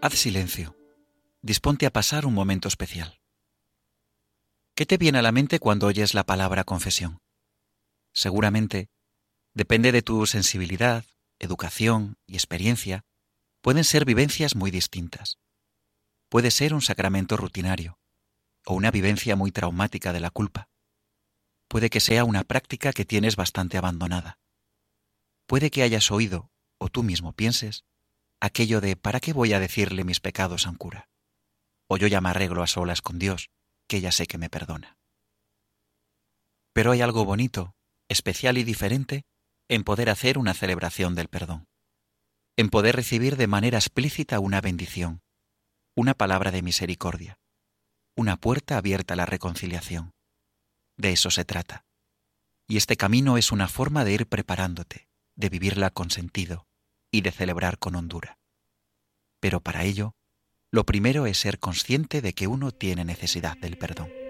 Haz silencio. Disponte a pasar un momento especial. ¿Qué te viene a la mente cuando oyes la palabra confesión? Seguramente, depende de tu sensibilidad, educación y experiencia, pueden ser vivencias muy distintas. Puede ser un sacramento rutinario o una vivencia muy traumática de la culpa. Puede que sea una práctica que tienes bastante abandonada. Puede que hayas oído, o tú mismo pienses, aquello de ¿para qué voy a decirle mis pecados a un cura? O yo ya me arreglo a solas con Dios, que ya sé que me perdona. Pero hay algo bonito, especial y diferente en poder hacer una celebración del perdón, en poder recibir de manera explícita una bendición, una palabra de misericordia, una puerta abierta a la reconciliación. De eso se trata. Y este camino es una forma de ir preparándote, de vivirla con sentido y de celebrar con hondura. Pero para ello, lo primero es ser consciente de que uno tiene necesidad del perdón.